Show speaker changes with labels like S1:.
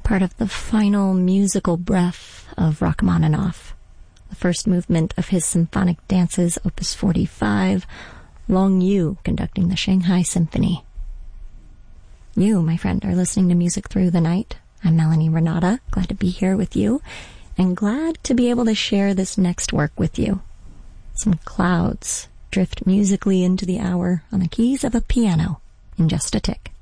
S1: part of the final musical breath of Rachmaninoff, the first movement of his symphonic dances, Opus 45, Long Yu conducting the Shanghai Symphony. You, my friend, are listening to Music Through the Night. I'm Melanie Renata, glad to be here with you, and glad to be able to share this next work with you. Some clouds drift musically into the hour on the keys of a piano in just a tick.